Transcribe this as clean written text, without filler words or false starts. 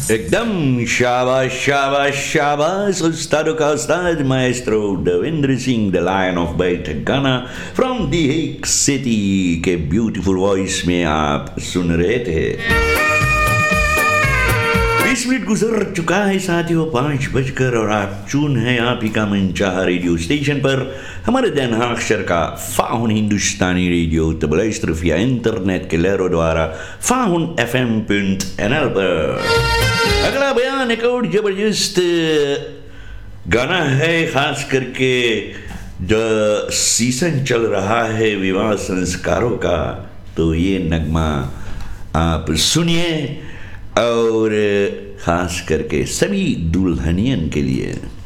एकदम शाबाश शाबाश शाबाश उस्तादों का उस्ताद Maestro Devendra Singh the lion of बैठक गाना फ्रॉम दी हेग सिटी के ब्यूटीफुल वॉइस में आप सुन रहे थे। 20 मिनट गुजर चुका है साथियों, 5 बजकर और आप चून है आप ही का मनचाहा रेडियो स्टेशन पर हमारे Den Haag शहर का फाहुन हिंदुस्तानी रेडियो तबलाइस्ट्रफ या इंटरनेट के लहरों द्वारा फाहुन FM.nl पर। अगला बयान एक और जबरदस्त गाना है, खास करके जो सीजन चल रहा है विवाह संस्कारों का, तो ये नगमा आप सुनिए और खास करके सभी दुल्हनियन के लिए।